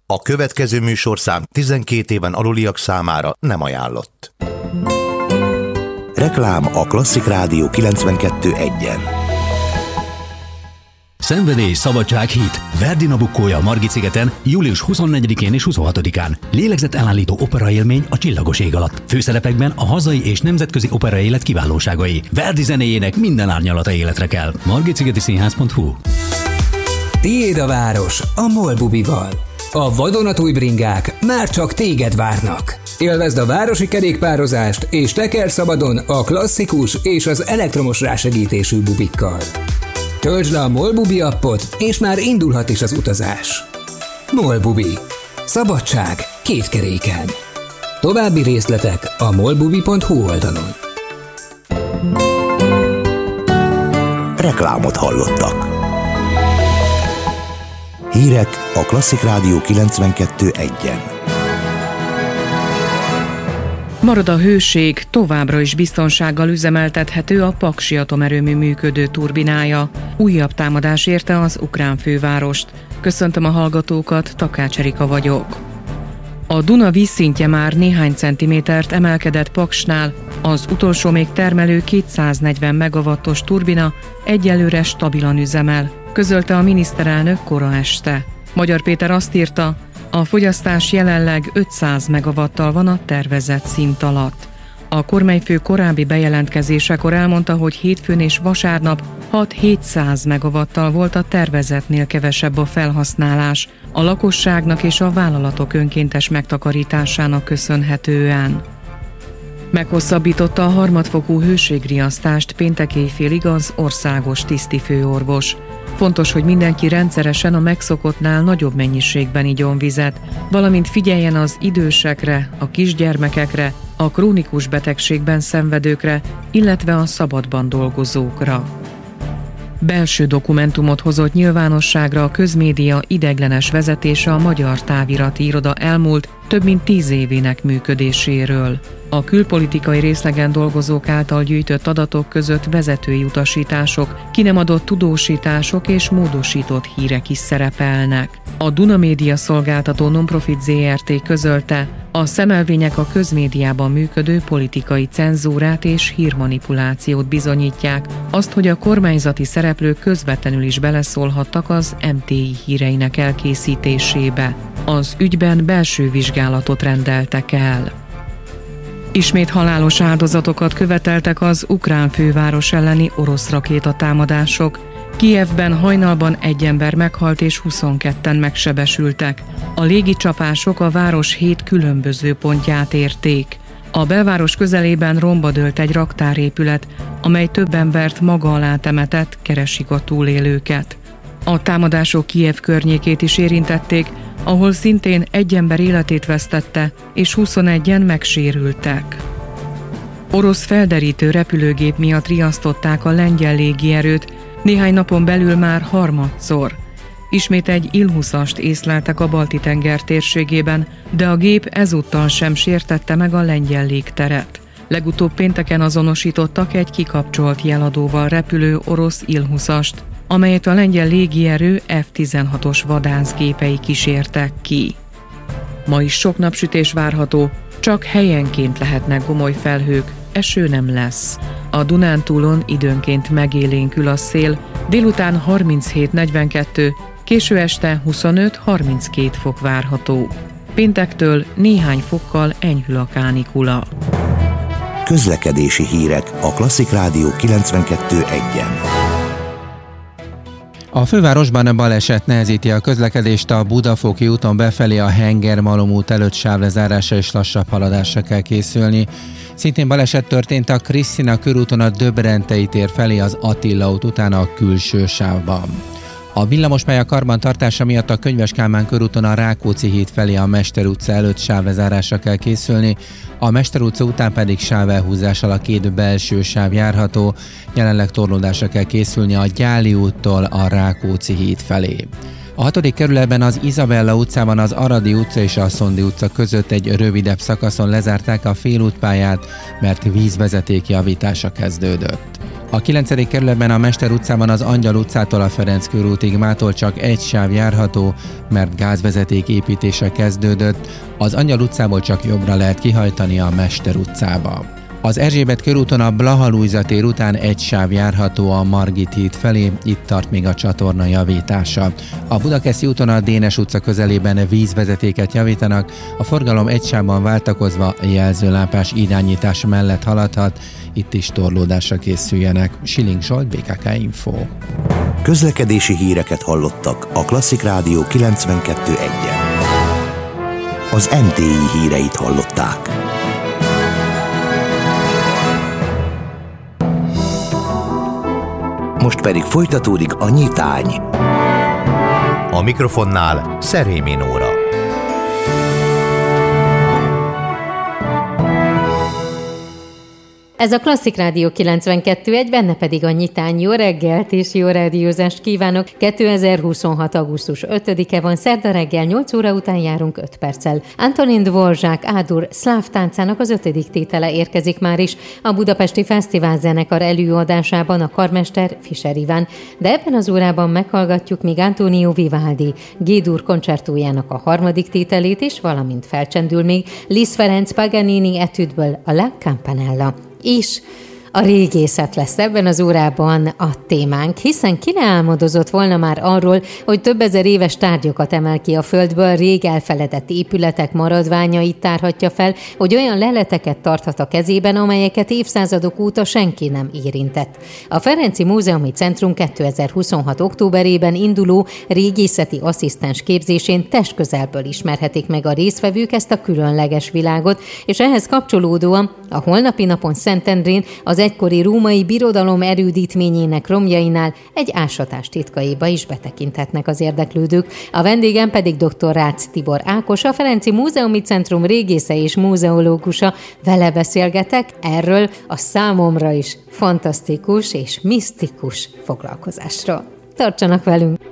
A következő műsorszám 12 éven aluliak számára nem ajánlott. Reklám a Klasszik Rádió 92.1-en. Szenvedély, szabadság, hit. Verdi Nabuccója a Margit-szigeten július 24-én és 26-án. Lélegzetelállító operaélmény a csillagos ég alatt. Főszerepekben a hazai és nemzetközi operaélet kiválóságai. Verdi zenéjének minden árnyalata életre kell. margitszigetiszínház.hu. Tiéd a város a MOL bubival. A vadonatúj bringák már csak téged várnak. Élvezd a városi kerékpározást és teker szabadon a klasszikus és az elektromos rásegítésű bubikkal. Töltsd le a MOL Bubi appot, és már indulhat is az utazás. MOL Bubi. Szabadság két keréken. További részletek a molbubi.hu oldalon. Reklámot hallottak. Hírek a Klasszik Rádió 92.1-en. Marad a hőség, továbbra is biztonsággal üzemeltethető a Paksi atomerőmű működő turbinája. Újabb támadás érte az ukrán fővárost. Köszöntöm a hallgatókat, Takács Erika vagyok. A Duna vízszintje már néhány centimétert emelkedett Paksnál, az utolsó még termelő 240 megawattos turbina egyelőre stabilan üzemel, közölte a miniszterelnök kora este. Magyar Péter azt írta, a fogyasztás jelenleg 500 megawattal van a tervezett szint alatt. A kormányfő korábbi bejelentkezésekor elmondta, hogy hétfőn és vasárnap 6-700 megawattal volt a tervezetnél kevesebb a felhasználás, a lakosságnak és a vállalatok önkéntes megtakarításának köszönhetően. Meghosszabbította a harmadfokú hőségriasztást péntek éjfélig az országos tisztifőorvos. Fontos, hogy mindenki rendszeresen a megszokottnál nagyobb mennyiségben igyon vizet, valamint figyeljen az idősekre, a kisgyermekekre, a krónikus betegségben szenvedőkre, illetve a szabadban dolgozókra. Belső dokumentumot hozott nyilvánosságra a közmédia ideiglenes vezetése a Magyar Távirati Iroda elmúlt több mint 10 évének működéséről. A külpolitikai részlegen dolgozók által gyűjtött adatok között vezetői utasítások, ki nem adott tudósítások és módosított hírek is szerepelnek. A Duna Média Szolgáltató Nonprofit Zrt. Közölte, a szemelvények a közmédiában működő politikai cenzúrát és hírmanipulációt bizonyítják, azt, hogy a kormányzati szereplők közvetlenül is beleszólhattak az MTI híreinek elkészítésébe. Az ügyben belső vizsgálatot rendeltek el. Ismét halálos áldozatokat követeltek az ukrán főváros elleni orosz rakétatámadások. Kijevben hajnalban egy ember meghalt és 22-en megsebesültek. A légicsapások a város 7 különböző pontját érték. A belváros közelében romba dőlt egy raktárépület, amely több embert maga alá temetett, keresik a túlélőket. A támadások Kijev környékét is érintették, ahol szintén egy ember életét vesztette, és 21-en megsérültek. Orosz felderítő repülőgép miatt riasztották a lengyel légierőt, néhány napon belül már harmadszor. Ismét egy Il-20-ast észleltek a Balti-tenger térségében, de a gép ezúttal sem sértette meg a lengyel légteret. Legutóbb pénteken azonosítottak egy kikapcsolt jeladóval repülő orosz Il-20-ast, amelyet a lengyel légierő F-16-os vadászgépei kísértek ki. Ma is sok napsütés várható, csak helyenként lehetnek gomoly felhők, eső nem lesz. A Dunántúlon időnként megélénkül a szél, délután 37-42, késő este 25-32 fok várható. Péntektől néhány fokkal enyhül a kánikula. Közlekedési hírek a Klasszik Rádió 92.1-en. A fővárosban a baleset nehezíti a közlekedést, a Budafoki úton befelé a Henger-Malom út előtt sávlezárásra és lassabb haladásra kell készülni. Szintén baleset történt a Krisztina körúton a Döbrentei tér felé az Attila út után a külső sávban. A villamospálya karbantartása miatt a Könyves Kálmán körúton a Rákóczi híd felé a Mester utca előtt sávlezárásra kell készülni, a Mester utca után pedig sávelhúzással a két belső sáv járható, jelenleg torlódásra kell készülni a Gyáli úttól a Rákóczi híd felé. A 6. kerületben az Izabella utcában az Aradi utca és a Szondi utca között egy rövidebb szakaszon lezárták a félútpályát, mert vízvezeték javítása kezdődött. A 9. kerületben a Mester utcában az Angyal utcától a Ferenc körútig mától csak egy sáv járható, mert gázvezeték építése kezdődött. Az Angyal utcából csak jobbra lehet kihajtani a Mester utcába. Az Erzsébet körúton a Blaha Lujza tér után egy sáv járható a Margit híd felé, itt tart még a csatorna javítása. A Budakeszi úton a Dénes utca közelében vízvezetéket javítanak, a forgalom egy sávban váltakozva jelzőlámpás irányítás mellett haladhat, itt is torlódásra készüljenek. Siling Zsolt, BKK Info. Közlekedési híreket hallottak a Klasszik Rádió 92.1-en. Az MTI híreit hallották. Most pedig folytatódik a nyitány. A mikrofonnál Szerémi Nóra. Ez a Klasszik Rádió 92.1, benne pedig a nyitány. Jó reggelt és jó rádiózást kívánok! 2026. augusztus 5-e van, szerda reggel 8 óra után járunk 5 perccel. Antonin Dvorzsák Ádur szláv táncának az 5. tétele érkezik már is a Budapesti Fesztivál zenekar előadásában a karmester Fischer Iván. De ebben az órában meghallgatjuk még Antonio Vivaldi G-dur koncertójának a 3. tételét is, valamint felcsendül még Liszt Ferenc Paganini etüdből a La Campanella. És a régészet lesz ebben az órában a témánk, hiszen ki ne álmodozott volna már arról, hogy több ezer éves tárgyakat emel ki a földből, rég elfeledett épületek maradványait tárhatja fel, hogy olyan leleteket tarthat a kezében, amelyeket évszázadok óta senki nem érintett. A Ferenci Múzeumi Centrum 2026. októberében induló régészeti asszisztens képzésén testközelből ismerhetik meg a résztvevők ezt a különleges világot, és ehhez kapcsolódóan a holnapi napon Szentendrén az egykori római birodalom erődítményének romjainál egy ásatás titkaiba is betekinthetnek az érdeklődők. A vendégem pedig dr. Rácz Tibor Ákos, a Ferenci Múzeumi Centrum régésze és múzeológusa. Vele beszélgetek erről a számomra is fantasztikus és misztikus foglalkozásról. Tartsanak velünk!